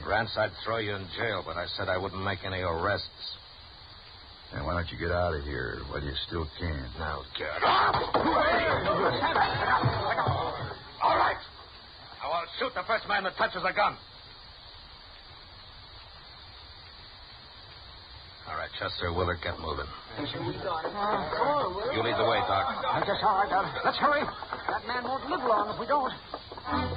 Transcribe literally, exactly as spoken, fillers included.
Rance, I'd throw you in jail, but I said I wouldn't make any arrests. And why don't you get out of here while you still can? Now, get up! All right. Now, I'll shoot the first man that touches a gun. All right, Chester, Willard, get moving. Uh, come on, Will. You lead the way, Doc. I guess all right, Doc. Let's hurry. That man won't live long if we don't.